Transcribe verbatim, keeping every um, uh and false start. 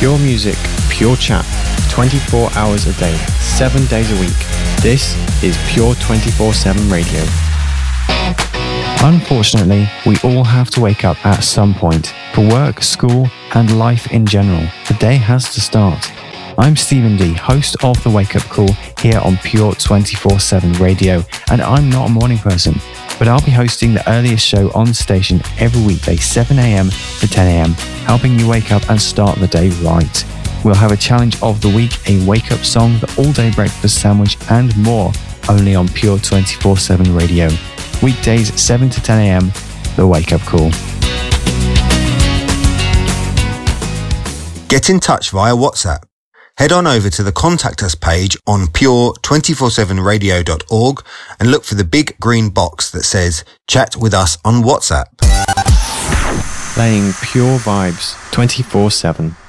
Pure music, pure chat, twenty-four hours a day, seven days a week. This is Pure twenty-four seven Radio. Unfortunately, we all have to wake up at some point. For work, school, and life in general, the day has to start. I'm Stephen D, host of The Wake Up Call here on Pure twenty-four seven Radio, and I'm not a morning person, but I'll be hosting the earliest show on the station every weekday, seven a.m. to ten a.m, helping you wake up and start the day right. We'll have a challenge of the week, a wake-up song, the all-day breakfast sandwich, and more, only on Pure twenty-four seven Radio. Weekdays, seven to ten a.m, The Wake Up Call. Get in touch via WhatsApp. Head on over to the Contact Us page on pure two four seven radio dot org and look for the big green box that says Chat with us on WhatsApp. Playing pure vibes twenty-four seven.